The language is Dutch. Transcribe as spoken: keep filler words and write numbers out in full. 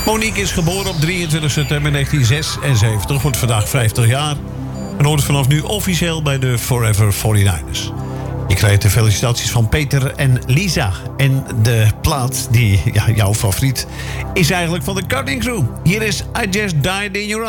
Monique is geboren op drieëntwintig september negentien zesenzeventig. Wordt vandaag vijftig jaar. En hoort vanaf nu officieel bij de Forever forty-niners. Je krijgt de felicitaties van Peter en Lisa. En de plaat, die ja, jouw favoriet, is eigenlijk van de Cutting Crew. Hier is I Just Died in Your